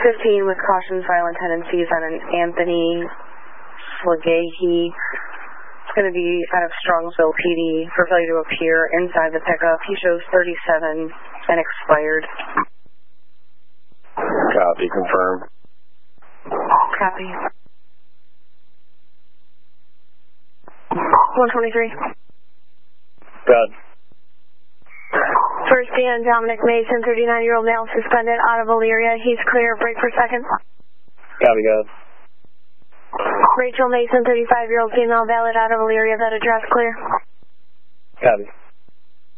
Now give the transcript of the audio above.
15 with cautions, violent tendencies on an Anthony Slagahy. It's going to be out of Strongsville PD for failure to appear inside the pickup. He shows 37 and expired. Copy, confirmed. Copy. 123. Good. First Dan, Dominic Mason, 39-year-old male, suspended, out of Elyria. He's clear. Break for second. Copy, good. Rachel Mason, 35-year-old female, valid, out of Elyria. That address clear. Copy.